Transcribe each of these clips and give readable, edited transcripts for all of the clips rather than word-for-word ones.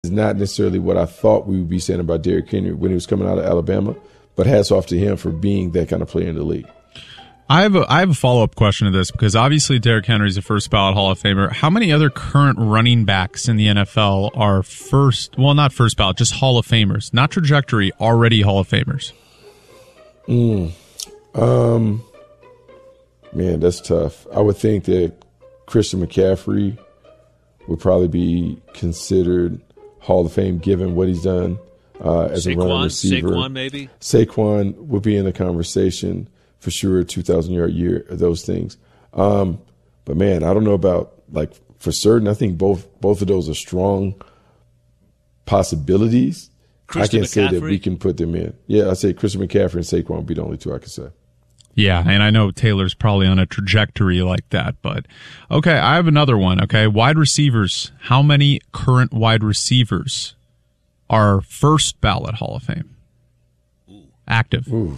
not necessarily what I thought we would be saying about Derrick Henry when he was coming out of Alabama, but hats off to him for being that kind of player in the league. I have a follow-up question to this, because obviously Derrick Henry is a first-ballot Hall of Famer. How many other current running backs in the NFL are not first ballot, just Hall of Famers, not trajectory, already Hall of Famers? Man, that's tough. I would think that Christian McCaffrey would probably be considered Hall of Fame given what he's done as a running receiver. Saquon, maybe? Saquon would be in the conversation for sure, 2,000-yard year, those things. But, man, I don't know about, like, for certain. I think both of those are strong possibilities. Christian I can't say McCaffrey? that we can put them in. Yeah, I say Christian McCaffrey and Saquon would be the only two I could say. Yeah, and I know Taylor's probably on a trajectory like that, but okay, I have another one, okay? Wide receivers. How many current wide receivers are first ballot Hall of Fame? Active. Ooh.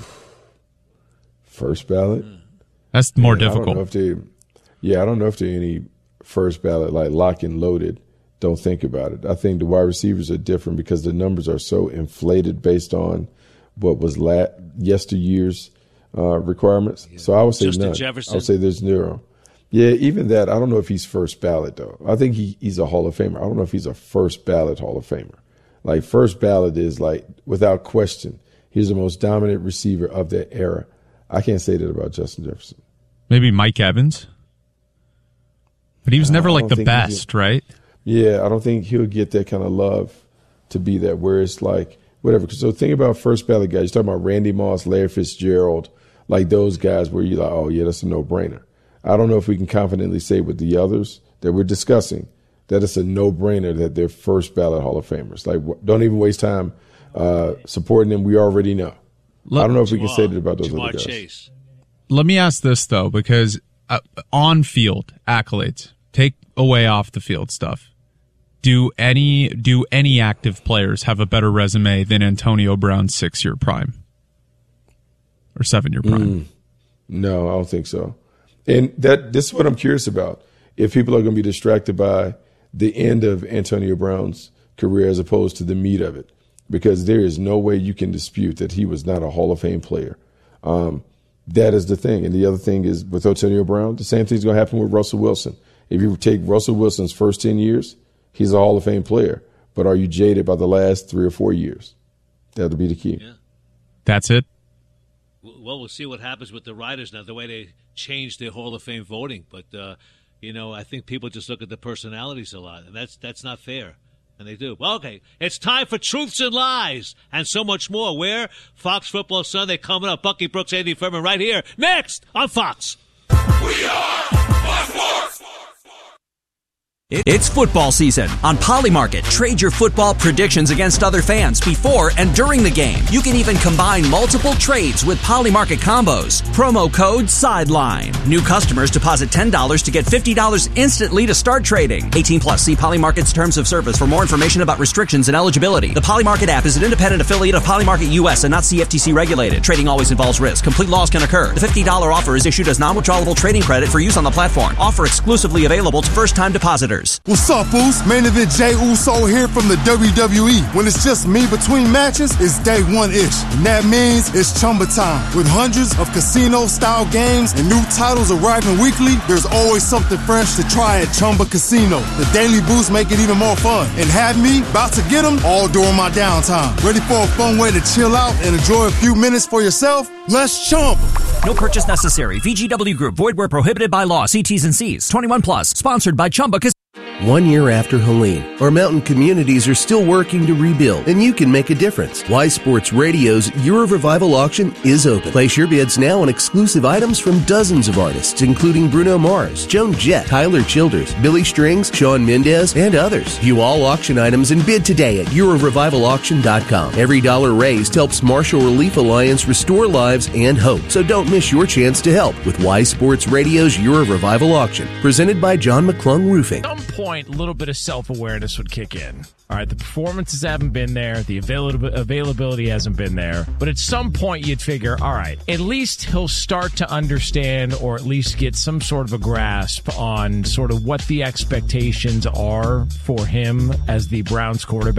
First ballot? That's more difficult. I don't know if they're any first ballot, like lock and loaded. Don't think about it. I think the wide receivers are different because the numbers are so inflated based on what was yesteryear's requirements. Yeah. So I would say Justin none. Jefferson. I would say there's zero. Yeah, even that, I don't know if he's first ballot, though. I think he's a Hall of Famer. I don't know if he's a first ballot Hall of Famer. Like, first ballot is, like, without question, he's the most dominant receiver of that era. I can't say that about Justin Jefferson. Maybe Mike Evans? But he was never, like, the best, right? Yeah, I don't think he'll get that kind of love to be that, where it's like, whatever. So think about first ballot guys. You're talking about Randy Moss, Larry Fitzgerald, like those guys where you're like, oh, yeah, that's a no-brainer. I don't know if we can confidently say with the others that we're discussing that it's a no-brainer that they're first ballot Hall of Famers. Like, don't even waste time supporting them. We already know. I don't know if we can say that about those other guys. Chase. Let me ask this, though, because on-field accolades, take away off the field stuff. Do any active players have a better resume than Antonio Brown's 6-year prime or 7-year prime? No, I don't think so. And this is what I'm curious about. If people are going to be distracted by the end of Antonio Brown's career as opposed to the meat of it, because there is no way you can dispute that he was not a Hall of Fame player. That is the thing. And the other thing is with Antonio Brown, the same thing's going to happen with Russell Wilson. If you take Russell Wilson's first 10 years, he's a Hall of Fame player. But are you jaded by the last 3 or 4 years? That'll be the key. Yeah. That's it? Well, we'll see what happens with the Riders now, the way they changed their Hall of Fame voting. But, I think people just look at the personalities a lot, and that's not fair. And they do. Well, okay, it's time for Truths and Lies and so much more. Where? Fox Football Sunday coming up. Bucky Brooks, Andy Furman right here. Next on Fox. We are Fox Sports. It's football season. On Polymarket, trade your football predictions against other fans before and during the game. You can even combine multiple trades with Polymarket combos. Promo code SIDELINE. New customers deposit $10 to get $50 instantly to start trading. 18 plus. See Polymarket's terms of service for more information about restrictions and eligibility. The Polymarket app is an independent affiliate of Polymarket US and not CFTC regulated. Trading always involves risk. Complete loss can occur. The $50 offer is issued as non-withdrawable trading credit for use on the platform. Offer exclusively available to first-time depositors. What's up, Boost? Main event Jey Uso here from the WWE. When it's just me between matches, it's day one-ish. And that means it's Chumba time. With hundreds of casino-style games and new titles arriving weekly, there's always something fresh to try at Chumba Casino. The Daily Boost make it even more fun. And have me about to get them all during my downtime. Ready for a fun way to chill out and enjoy a few minutes for yourself? Let's Chumba. No purchase necessary. VGW Group. Void where prohibited by law. See T's and C's. 21 plus. Sponsored by Chumba Casino. 1 year after Helene, our mountain communities are still working to rebuild, and you can make a difference. Y Sports Radio's Year of Revival auction is open. Place your bids now on exclusive items from dozens of artists, including Bruno Mars, Joan Jett, Tyler Childers, Billy Strings, Shawn Mendes, and others. View all auction items and bid today at yearofrevivalauction.com. Every dollar raised helps Marshall Relief Alliance restore lives and hope. So don't miss your chance to help with Y Sports Radio's Year of Revival auction, presented by John McClung Roofing. At some point, a little bit of self-awareness would kick in. All right, the performances haven't been there, the availability hasn't been there, but at some point you'd figure, all right, at least he'll start to understand or at least get some sort of a grasp on sort of what the expectations are for him as the Browns quarterback.